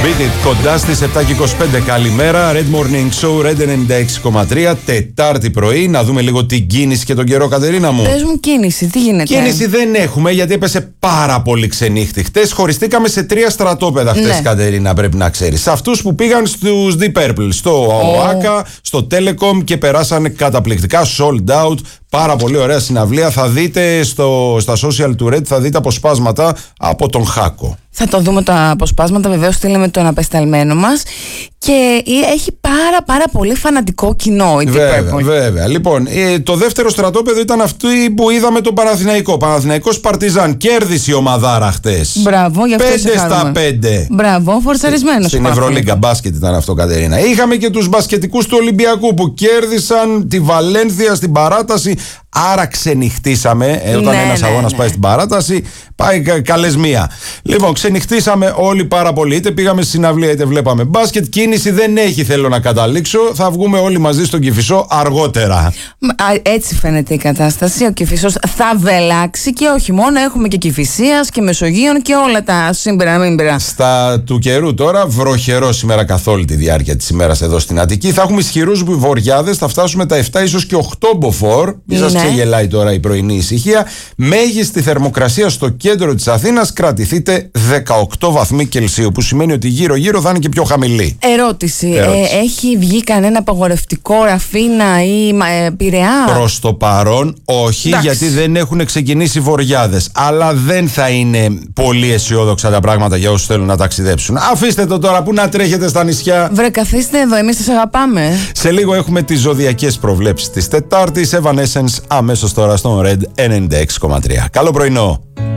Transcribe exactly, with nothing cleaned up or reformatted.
Beat It, κοντά στις επτά και είκοσι πέντε. Καλημέρα, Red Morning Show, Red ενενήντα έξι κόμμα τρία, Τετάρτη πρωί. Να δούμε λίγο την κίνηση και τον καιρό, Κατερίνα μου. Πες μου κίνηση, τι γίνεται? Κίνηση δεν έχουμε, γιατί έπεσε πάρα πολύ ξενύχτη χτες. Χωριστήκαμε σε τρία στρατόπεδα χτες, ναι. Κατερίνα, πρέπει να ξέρεις. Σε αυτούς που πήγαν στους Deep Purple, στο ΟΑΚΑ, oh. στο Telecom και περάσανε καταπληκτικά, sold out. Πάρα πολύ ωραία συναυλία. Θα δείτε στο, στα social του Red, θα δείτε αποσπάσματα από τον Χάκο. Θα το δούμε τα αποσπάσματα, βεβαίως στείλαμε τον απεσταλμένο μας και έχει πάρα πάρα πολύ φανατικό κοινό η Βέβαια, βέβαια. Λοιπόν, το δεύτερο στρατόπεδο ήταν αυτό που είδαμε τον Παναθηναϊκό. Παναθηναϊκός Παρτιζάν, κέρδισε η ομαδάρα χτες. Μπράβο, γι' αυτό πέντε στα πέντε. Μπράβο, φορσαρισμένος. Στην Ευρωλίγκα μπάσκετ ήταν αυτό, Κατερίνα. Είχαμε και τους μπασκετικούς του Ολυμπιακού που κέρδισαν τη Βαλένθια στην παράταση. Άρα ξενυχτήσαμε. Ε, όταν ναι, ένας ναι, αγώνας ναι. πάει στην παράταση, πάει κα, καλές μία. Λοιπόν, ξενυχτήσαμε όλοι πάρα πολύ. Είτε πήγαμε στη συναυλία είτε βλέπαμε μπάσκετ. Κίνηση δεν έχει, θέλω να καταλήξω. Θα βγούμε όλοι μαζί στον Κηφισό αργότερα. Έτσι φαίνεται η κατάσταση. Ο Κηφισός θα βελάξει και όχι μόνο. Έχουμε και Κηφισίας και Μεσογείων και όλα τα σύμπερα μήμπερα. Στα του καιρού τώρα, βροχερό σήμερα καθ' όλη τη διάρκεια της ημέρας εδώ στην Αττική. Θα έχουμε ισχυρούς βοριάδες. Θα φτάσουμε τα επτά ίσως και οκτώ μποφόρ. Ξεγελάει τώρα η πρωινή ησυχία. Μέγιστη θερμοκρασία στο κέντρο της Αθήνας, κρατηθείτε δεκαοκτώ βαθμοί Κελσίου, που σημαίνει ότι γύρω-γύρω θα είναι και πιο χαμηλή. Ερώτηση. Ερώτηση. Ε, έχει βγει κανένα απαγορευτικό Ραφίνα ή ε, Πειραιά? Προς το παρόν όχι. Εντάξει. Γιατί δεν έχουν ξεκινήσει βοριάδες. Αλλά δεν θα είναι πολύ αισιόδοξα τα πράγματα για όσους θέλουν να ταξιδέψουν. Αφήστε το τώρα, που να τρέχετε στα νησιά. Βρε, καθίστε εδώ, εμείς σας αγαπάμε. Σε λίγο έχουμε τις ζωδιακές προβλέψεις της Τετάρτης. Evanescence αμέσως τώρα στον Red ενενήντα έξι κόμμα τρία. Καλό πρωινό.